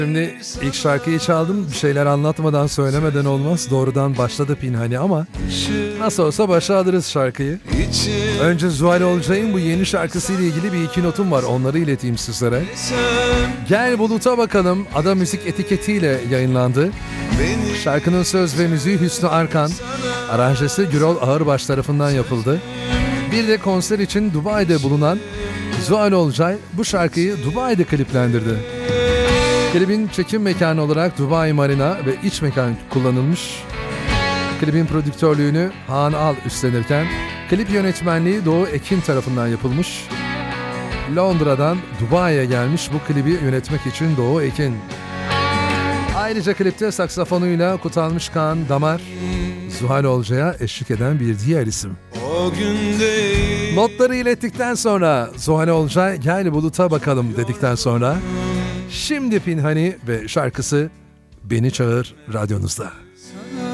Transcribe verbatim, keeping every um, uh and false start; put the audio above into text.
Şimdi ilk şarkıyı çaldım. Bir şeyler anlatmadan söylemeden olmaz. Doğrudan başladı Pinhani ama nasıl olsa başa alırız şarkıyı. Önce Zuhal Olcay'ın bu yeni şarkısıyla ilgili bir iki notum var. Onları ileteyim sizlere. Gel Bulut'a bakalım. Ada Müzik etiketiyle yayınlandı. Şarkının söz ve müziği Hüsnü Arkan. Aranjesi Gürol Ağırbaş tarafından yapıldı. Bir de konser için Dubai'de bulunan Zuhal Olcay bu şarkıyı Dubai'de kliplendirdi. Klibin çekim mekanı olarak Dubai Marina ve iç mekan kullanılmış. Klibin prodüktörlüğünü Han Al üstlenirken klip yönetmenliği Doğu Ekin tarafından yapılmış. Londra'dan Dubai'ye gelmiş bu klibi yönetmek için Doğu Ekin. Ayrıca klipte saksafonuyla Kutalmış Kaan Damar, Zuhal Olcay'a eşlik eden bir diğer isim. Notları ilettikten sonra Zuhal Olcay gel Bulut'a bakalım dedikten sonra şimdi Pinhani ve şarkısı Beni Çağır radyonuzda.